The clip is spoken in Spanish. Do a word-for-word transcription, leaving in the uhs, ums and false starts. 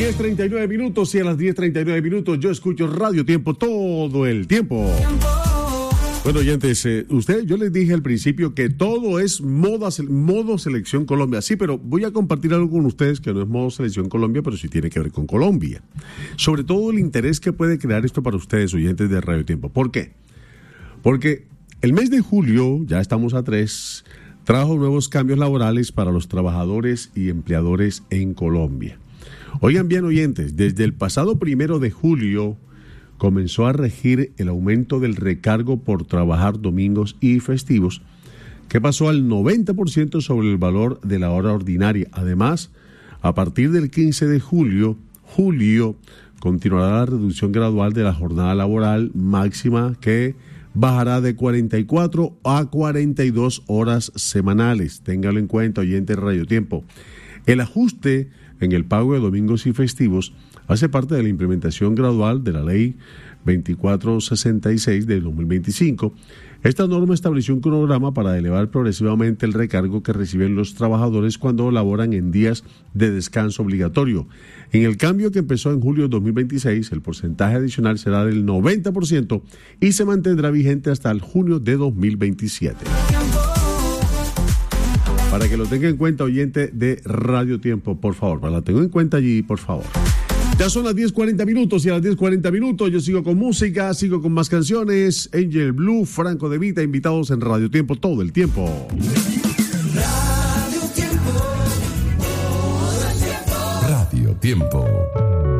diez treinta y nueve minutos y a las diez treinta y nueve minutos yo escucho Radio Tiempo todo el tiempo. Bueno, oyentes, eh, usted, yo les dije al principio que todo es moda, modo Selección Colombia. Sí, pero voy a compartir algo con ustedes que no es modo Selección Colombia, pero sí tiene que ver con Colombia. Sobre todo el interés que puede crear esto para ustedes, oyentes de Radio Tiempo. ¿Por qué? Porque el mes de julio, ya estamos a tres, trajo nuevos cambios laborales para los trabajadores y empleadores en Colombia. Oigan bien, oyentes, desde el pasado primero de julio comenzó a regir el aumento del recargo por trabajar domingos y festivos, que pasó al noventa por ciento sobre el valor de la hora ordinaria. Además, a partir del quince de julio, julio, continuará la reducción gradual de la jornada laboral máxima, que bajará de cuarenta y cuatro a cuarenta y dos horas semanales. Téngalo en cuenta, oyente de Radio Tiempo. El ajuste en el pago de domingos y festivos hace parte de la implementación gradual de la Ley veinticuatro sesenta y seis de dos mil veinticinco. Esta norma estableció un cronograma para elevar progresivamente el recargo que reciben los trabajadores cuando laboran en días de descanso obligatorio. En el cambio que empezó en julio de dos mil veintiséis, el porcentaje adicional será del noventa por ciento y se mantendrá vigente hasta el junio de dos mil veintisiete. Para que lo tenga en cuenta, oyente de Radio Tiempo, por favor, para lo tengo en cuenta allí, por favor. Ya son las diez cuarenta minutos y a las diez cuarenta minutos yo sigo con música, sigo con más canciones. Angel Blue, Franco De Vita, invitados en Radio Tiempo todo el tiempo. Radio Tiempo. Radio Tiempo.